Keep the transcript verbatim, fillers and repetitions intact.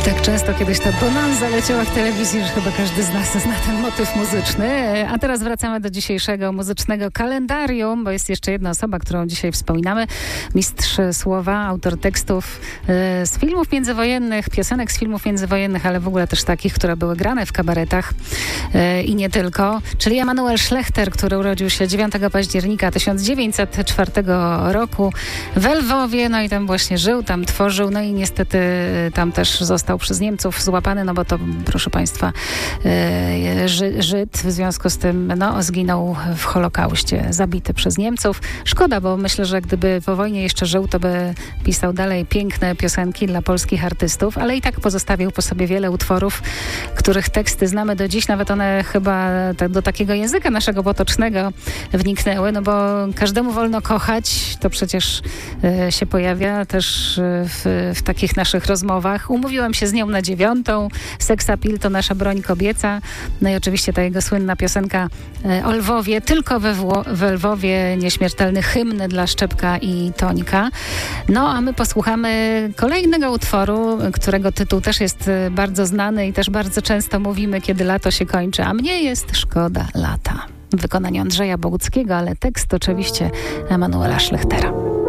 Tak często kiedyś ta bonanza leciała w telewizji, że chyba każdy z nas zna ten motyw muzyczny. A teraz wracamy do dzisiejszego muzycznego kalendarium, bo jest jeszcze jedna osoba, którą dzisiaj wspominamy. Mistrz słowa, autor tekstów y, z filmów międzywojennych, piosenek z filmów międzywojennych, ale w ogóle też takich, które były grane w kabaretach y, i nie tylko. Czyli Emanuel Szlechter, który urodził się dziewiątego października tysiąc dziewięćset czwartego roku w Lwowie. No i tam właśnie żył, tam tworzył. No i niestety tam też został przez Niemców złapany, no bo to, proszę Państwa, yy, Ży, Żyd, w związku z tym no, zginął w Holokauście, zabity przez Niemców. Szkoda, bo myślę, że gdyby po wojnie jeszcze żył, to by pisał dalej piękne piosenki dla polskich artystów, ale i tak pozostawił po sobie wiele utworów, których teksty znamy do dziś, nawet one chyba tak do takiego języka naszego potocznego wniknęły, no bo każdemu wolno kochać, to przecież yy, się pojawia też yy, w, w takich naszych rozmowach. Umówiłam się z nią na dziewiątą. Sex appeal to nasza broń kobieca. No i oczywiście ta jego słynna piosenka e, o Lwowie. Tylko we, Wło- we Lwowie nieśmiertelny hymn dla Szczepka i Tońka. No a my posłuchamy kolejnego utworu, którego tytuł też jest bardzo znany i też bardzo często mówimy, kiedy lato się kończy. A mnie jest szkoda lata. W wykonaniu Andrzeja Boguckiego, ale tekst oczywiście Emanuela Szlechtera.